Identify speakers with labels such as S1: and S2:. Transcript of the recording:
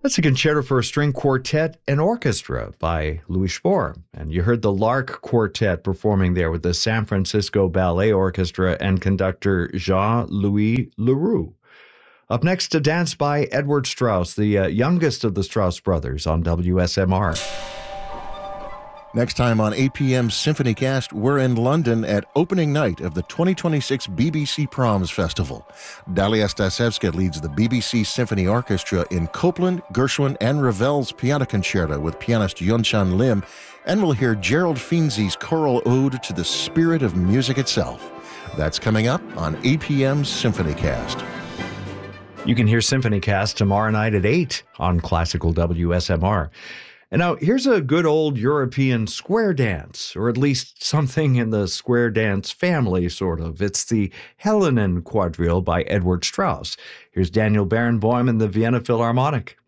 S1: That's a concerto for a string quartet and orchestra by Louis Spohr. And you heard the Lark Quartet performing there with the San Francisco Ballet Orchestra and conductor Jean-Louis Leroux. Up next, a dance by Edward Strauss, the youngest of the Strauss brothers, on WSMR.
S2: Next time on APM SymphonyCast, we're in London at opening night of the 2026 BBC Proms Festival. Dalia Stasevska leads the BBC Symphony Orchestra in Copland, Gershwin, and Ravel's Piano Concerto with pianist Yunchan Lim, and we'll hear Gerald Finzi's choral ode to the spirit of music itself. That's coming up on APM SymphonyCast.
S1: You can hear SymphonyCast tomorrow night at 8 on Classical WSMR. And now, here's a good old European square dance, or at least something in the square dance family, sort of. It's the Helenen Quadrille by Edward Strauss. Here's Daniel Barenboim and the Vienna Philharmonic.